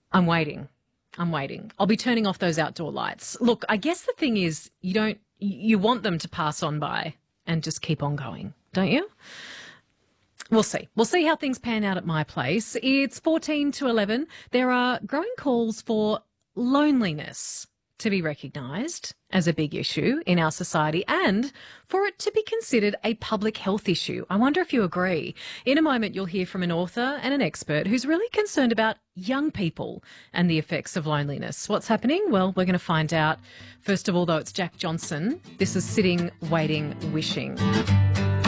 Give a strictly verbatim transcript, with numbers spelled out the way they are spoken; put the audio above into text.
I'm waiting. I'm waiting. I'll be turning off those outdoor lights. Look, I guess the thing is you don't, you want them to pass on by and just keep on going, don't you? We'll see. We'll see how things pan out at my place. It's fourteen to eleven. There are growing calls for loneliness to be recognised as a big issue in our society and for it to be considered a public health issue. I wonder if you agree. In a moment, you'll hear from an author and an expert who's really concerned about young people and the effects of loneliness. What's happening? Well, we're going to find out. First of all, though, it's Jack Johnson. This is Sitting, Waiting, Wishing.